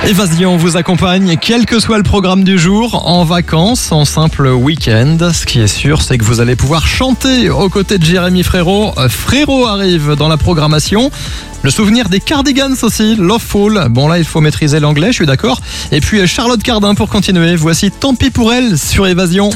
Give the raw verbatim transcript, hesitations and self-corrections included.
Évasion vous accompagne, quel que soit le programme du jour, en vacances, en simple week-end. Ce qui est sûr, c'est que vous allez pouvoir chanter aux côtés de Jérémy Frérot. Frérot arrive dans la programmation. Le souvenir des Cardigans aussi, Loveful. Bon là, il faut maîtriser l'anglais, je suis d'accord. Et puis Charlotte Cardin pour continuer. Voici Tant pis pour elle sur Évasion.